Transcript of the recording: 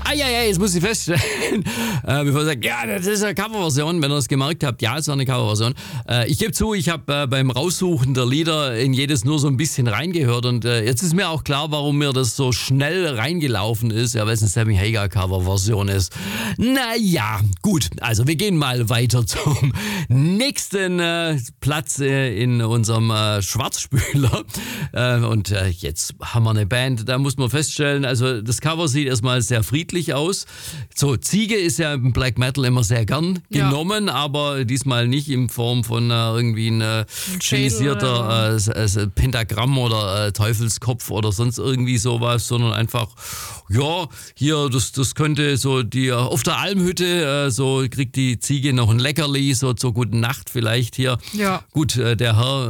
Jetzt muss ich feststellen, bevor ich sage, ja, das ist eine Coverversion, wenn ihr es gemerkt habt, ja, es war eine Coverversion. Ich gebe zu, ich habe beim Raussuchen der Lieder in jedes nur so ein bisschen reingehört und jetzt ist mir auch klar, warum mir das so schnell reingelaufen ist, ja, weil es eine Sammy Hagar Coverversion ist. Naja, gut, also wir gehen mal weiter zum nächsten Platz in unserem Schwarzspüler und jetzt haben wir eine Band, da muss man feststellen, also das Cover sieht erstmal sehr friedlich aus. So, Ziege ist ja im Black Metal immer sehr gern genommen, aber diesmal nicht in Form von irgendwie ein stilisierter Pentagramm oder Teufelskopf oder sonst irgendwie sowas, sondern einfach, ja, hier, das könnte so die auf der Almhütte, so kriegt die Ziege noch ein Leckerli, so zur guten Nacht vielleicht hier. Ja. Gut, der Herr